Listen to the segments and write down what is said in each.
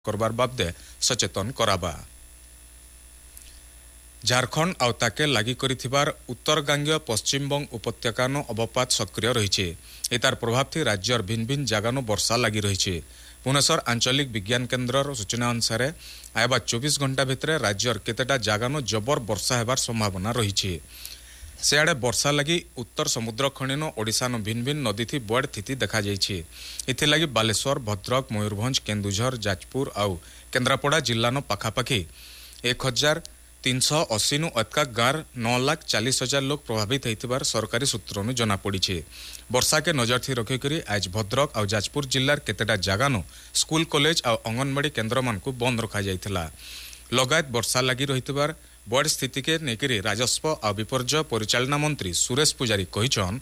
करबार बाबदे सचेतन कराबा। झारखंड आउ ताके लागि करिथिबार उत्तर गांगीय पश्चिमबंग उपत्यकानो अवपात सक्रिय रहिছে। एतार प्रभाव थी राज्यर भिन्न भिन्न जगानो वर्षा लागि रहिছে। भुवनेश्वर आंचलिक विज्ञान केन्द्र सूचना अनुसार आयबा 24 घंटा भितर राज्यर केतेटा जगानो जबर वर्षा हेबार संभावना रहिছে। सेआडे वर्षा लगी उत्तर समुद्र खणिनो ओडिशानो भिन्न भिन्न नदी थी बड़ स्थिति देखा जाइछि। इथे लगी बालेश्वर, भद्रक, मयूरभंज, केन्दुझर, जाजपुर आउ केन्द्रापड़ा जिल्लानो पाखापाखि 1380 नु अतका गार 9,40,000 लोग प्रभावित होइतिबार सरकारी सूत्रों जना पड़ी। वर्षा के नजर थी रखिकरी आज भद्रक आउ जाजपुर जिल्लार केतेटा जगानो स्कूल कॉलेज आउ अंगनवाड़ी केन्द्र मानकु बंद रखा जाइथिला। लगायत वर्षा लगी रहितिबार बड़ स्थिति के नेकरी राजस्व आउ विपर्यय परिचालना मंत्री सुरेश पुजारी कहिछन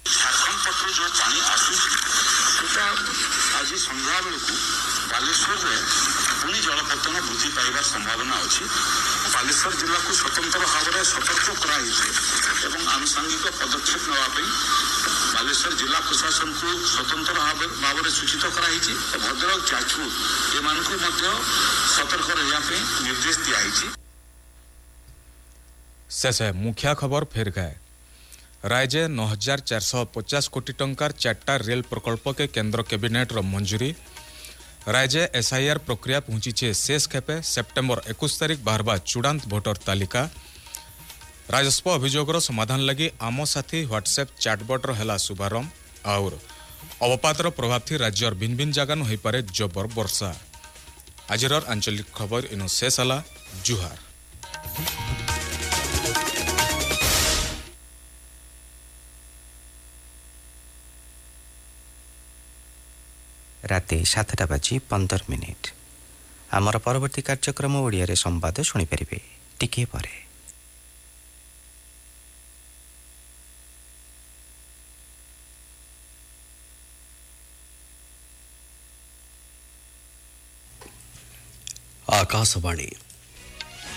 जलपतन वृद्धि पाइबार संभावना अच्छी। बालेश्वर जिला को स्वतंत्र भाव में सतर्क कर आनुषंगिक पदक्षेप नापी बालेश्वर जिला प्रशासन को स्वतंत्र भाव में सूचित कर भद्रक, जाजपुर एम सतर्क रहा निर्देश दिखाई। शेष मुखिया खबर फेर गए। राज्य 9,450 कोटी टंकार 4टा रेल प्रकल्प के केंद्र कैबिनेट रो मंजूरी। राज्य एसआईआर प्रक्रिया पहुंची शेष खेपे सेप्टेम्बर 21 तारिख बाहरबा चूड़ांत भोटर तालिका। राजस्व अभियोगर समाधान लगी आम साथी व्हाट्सएप चैटबॉट हेला शुभारंभ। और अवपातर प्रभाव थी राज्यर भिन्न भिन्न जगह हो पारे जबर वर्षा। आजिर आंचलिक खबर इनो शेष हला। जुहार। राते 7:15 आमर परवर्ती कार्यक्रम ओडिया रे संवाद सुनी परिबे टिके परे। आकाशवाणी